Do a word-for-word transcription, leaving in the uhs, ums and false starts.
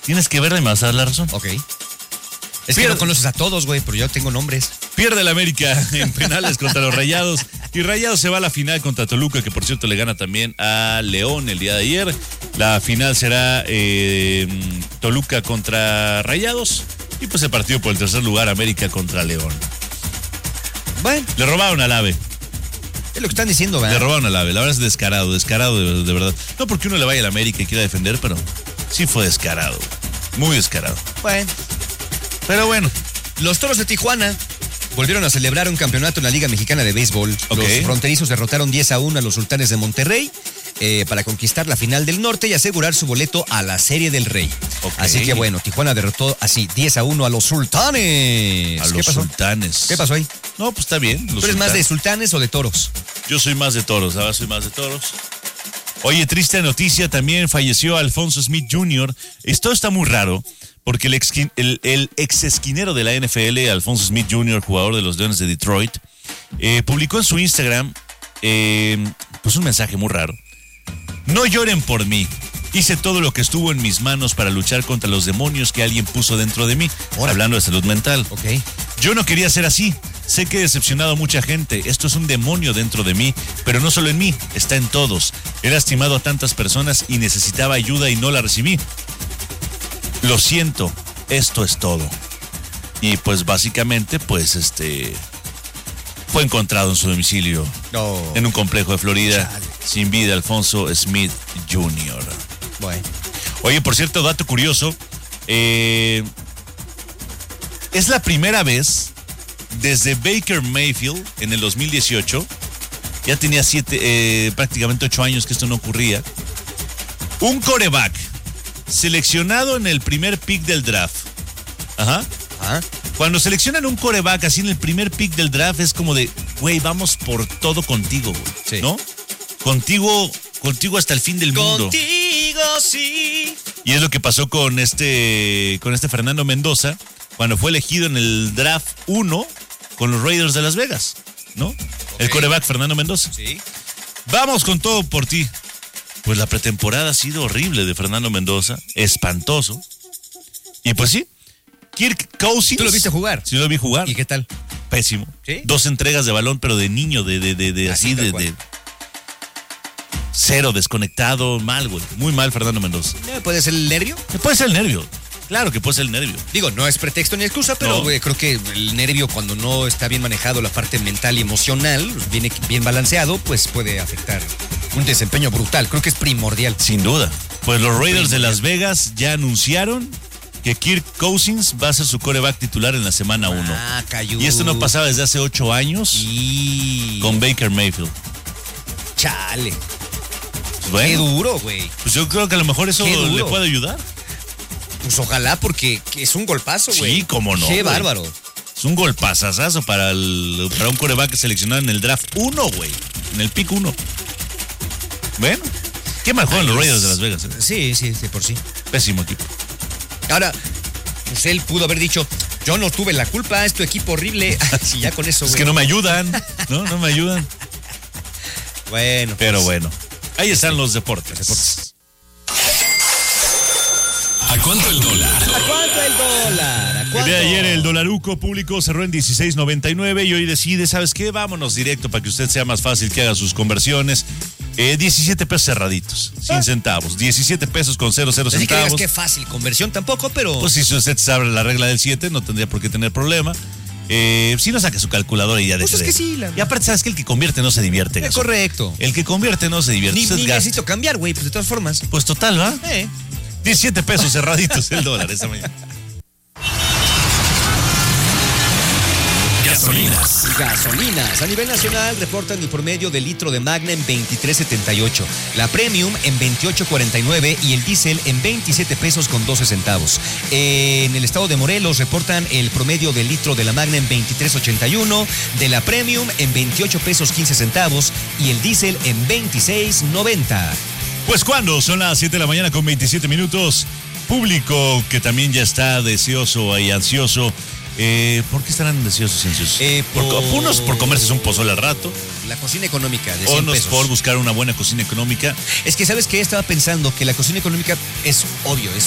Tienes que verla y me vas a dar la razón. Ok. Es Pierde. que no conoces a todos, güey, pero yo tengo nombres. Pierde el América en penales contra los Rayados. Y Rayados se va a la final contra Toluca, que por cierto le gana también a León el día de ayer. La final será eh, Toluca contra Rayados. Y pues el partido por el tercer lugar, América contra León. Bueno. Le robaron al AVE. Es lo que están diciendo, ¿verdad? Le robaron al AVE. La verdad es descarado, descarado de, de verdad. No porque uno le vaya al América y quiera defender, pero sí fue descarado. Muy descarado. Bueno. Pero bueno. Los Toros de Tijuana volvieron a celebrar un campeonato en la Liga Mexicana de Béisbol. Okay. Los fronterizos derrotaron diez a uno a los Sultanes de Monterrey eh, para conquistar la final del norte y asegurar su boleto a la Serie del Rey. Okay. Así que bueno, Tijuana derrotó así diez a uno a los Sultanes. A ¿Qué los pasó? Sultanes. ¿Qué pasó ahí? No, pues está bien. ¿Tú eres más de Sultanes o de Toros? Yo soy más de Toros, ahora soy más de Toros. Oye, triste noticia, también falleció Alfonso Smith junior Esto está muy raro. Porque el ex, el, el ex esquinero de la N F L, Alfonso Smith junior, jugador de los Leones de Detroit, eh, publicó en su Instagram eh, pues un mensaje muy raro. No lloren por mí. Hice todo lo que estuvo en mis manos para luchar contra los demonios que alguien puso dentro de mí. Ahora, hablando de salud mental. Okay. Yo no quería ser así. Sé que he decepcionado a mucha gente. Esto es un demonio dentro de mí, pero no solo en mí, está en todos. He lastimado a tantas personas y necesitaba ayuda y no la recibí. Lo siento, esto es todo. Y pues básicamente, pues este fue encontrado en su domicilio no. en un complejo de Florida, Chale. sin vida, Alfonso Smith junior Bueno. Oye, por cierto, dato curioso, eh, es la primera vez desde Baker Mayfield en el dos mil dieciocho, ya tenía siete, eh, prácticamente ocho años que esto no ocurría, un quarterback seleccionado en el primer pick del draft. Ajá. ¿Ah? Cuando seleccionan un quarterback así en el primer pick del draft es como de, güey, vamos por todo contigo, güey. Sí. ¿No? Contigo, contigo hasta el fin del mundo. Contigo, sí. Y es lo que pasó con este, con este Fernando Mendoza, cuando fue elegido en el draft uno con los Raiders de Las Vegas, ¿no? Okay. El quarterback Fernando Mendoza. Sí. Vamos con todo por ti. Pues la pretemporada ha sido horrible de Fernando Mendoza, espantoso. Y pues sí, Kirk Cousins. ¿Tú lo viste jugar? Sí, lo vi jugar. ¿Y qué tal? Pésimo. ¿Sí? Dos entregas de balón, pero de niño, de, de, de, de así, así de, de cero, desconectado, mal, güey. Muy mal Fernando Mendoza. ¿Puede ser el nervio? Puede ser el nervio. Claro que puede ser el nervio. Digo, no es pretexto ni excusa, pero no. güey, creo que el nervio, cuando no está bien manejado la parte mental y emocional, bien, bien balanceado, pues puede afectar un desempeño brutal. Creo que es primordial. Sin duda. Pues los Raiders de Las Vegas ya anunciaron que Kirk Cousins va a ser su quarterback titular en la semana uno. Ah, cayó. Y esto no pasaba desde hace ocho años y... con Baker Mayfield. Chale. Pues bueno, qué duro, güey. Pues yo creo que a lo mejor eso le puede ayudar. Pues ojalá, porque es un golpazo, güey. Sí, cómo no. Qué güey. bárbaro. Es un golpazazazo para, el, para un quarterback seleccionado en el draft uno, güey. En el pick uno. Bueno, qué mal juegan los Raiders de Las Vegas. ¿eh? Sí, sí, sí, por sí. Pésimo equipo. Ahora, pues él pudo haber dicho, yo no tuve la culpa, es tu equipo horrible. Sí, ya con eso, Es güey. que no me ayudan, ¿no? No me ayudan. Bueno. Pero pues, bueno, ahí están sí, los deportes. Los deportes. ¿A cuánto el dólar? ¿A cuánto el dólar? ¿A cuánto? El día de ayer el dolaruco público cerró en dieciséis noventa y nueve y hoy decide, ¿sabes qué? Vámonos directo para que usted sea más fácil que haga sus conversiones. Eh, diecisiete pesos cerraditos, sin centavos. diecisiete pesos con cero cero Así que digas centavos. qué fácil, conversión tampoco, pero... Pues si usted sabe la regla del siete, no tendría por qué tener problema. Eh, si no saca su calculadora y ya Pues decide. es que sí. La... Y aparte, ¿sabes que el que convierte no se divierte? Es correcto. El que convierte no se divierte. Ni, ni necesito cambiar, güey, pues de todas formas. Pues total, ¿va? Eh. diecisiete pesos cerraditos el dólar esta mañana. Gasolinas. Gasolinas. A nivel nacional reportan el promedio de litro de Magna en veintitrés setenta y ocho, la Premium en veintiocho cuarenta y nueve y el diésel en veintisiete pesos con doce centavos. En el estado de Morelos reportan el promedio de litro de la Magna en veintitrés ochenta y uno, de la Premium en veintiocho pesos quince centavos y el diésel en veintiséis noventa. Pues cuando son las siete de la mañana con veintisiete minutos, público que también ya está deseoso y ansioso. Eh, ¿Por qué estarán deseosos y ansiosos? Eh, por... por, unos por comerse un pozole al rato. La cocina económica de cien Otros pesos. por buscar una buena cocina económica. Es que, ¿sabes qué? Estaba pensando que la cocina económica es obvio, es